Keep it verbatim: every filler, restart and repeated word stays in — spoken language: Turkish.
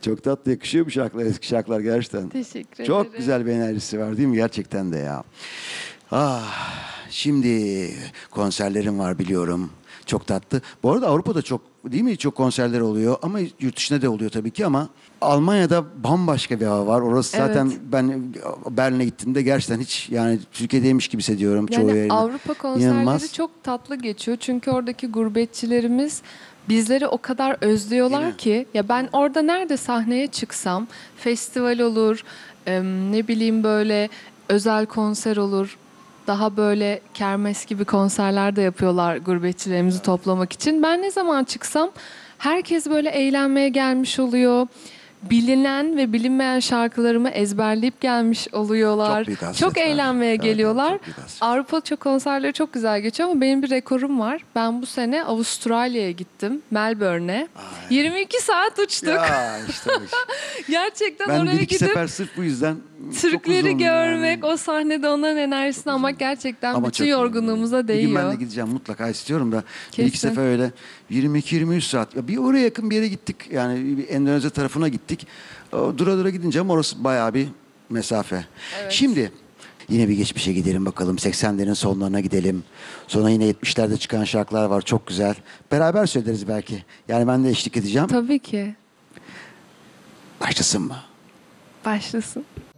Çok tatlı yakışıyor bu şarkılar, eski şarkılar gerçekten. Teşekkür ederim. Çok güzel bir enerjisi var değil mi? Gerçekten de ya. Ah, şimdi konserlerim var biliyorum. Çok tatlı. Bu arada Avrupa'da çok değil mi? Çok konserler oluyor ama yurt dışında da oluyor tabii ki ama Almanya'da bambaşka bir hava var. Orası zaten Evet. ben Berlin'e gittiğimde gerçekten hiç yani Türkiye'deymiş gibi hissediyorum çoğu Yani yerine. Avrupa konserleri İnanılmaz. çok tatlı geçiyor. Çünkü oradaki gurbetçilerimiz bizleri o kadar Değil özlüyorlar mi? ki ya ben orada nerede sahneye çıksam festival olur, em, ne bileyim böyle özel konser olur. Daha böyle kermes gibi konserler de yapıyorlar gurbetçilerimizi toplamak için. Ben ne zaman çıksam herkes böyle eğlenmeye gelmiş oluyor. Bilinen ve bilinmeyen şarkılarımı ezberleyip gelmiş oluyorlar. Çok büyük hasret Çok var. eğlenmeye Evet, evet, geliyorlar. çok büyük hasret. Avrupa çok konserleri çok güzel geçiyor ama benim bir rekorum var. Ben bu sene Avustralya'ya gittim, Melbourne'e. yirmi iki saat uçtuk. Ya işte bu iş. Gerçekten Ben oraya bir iki gidip sefer sırf bu yüzden çok Türkleri uzun görmek, yani. o sahnede onların enerjisini almak gerçekten Ama bütün çok iyi. yorgunluğumuza Bir gün ben de değiyor. gideceğim mutlaka istiyorum da bir iki Kesin. sefer öyle yirmi iki yirmi üç saat. Ya bir oraya yakın bir yere gittik. Yani bir Endonezya tarafına gittik. O, dura dura gidince ama orası bayağı bir mesafe. Evet. Şimdi yine bir geçmişe gidelim bakalım. seksenlerin sonlarına gidelim. Sonra yine yetmişlerde çıkan şarkılar var. Çok güzel. Beraber söyleriz belki. Yani ben de eşlik edeceğim. Tabii ki. Başlasın mı? Başlasın.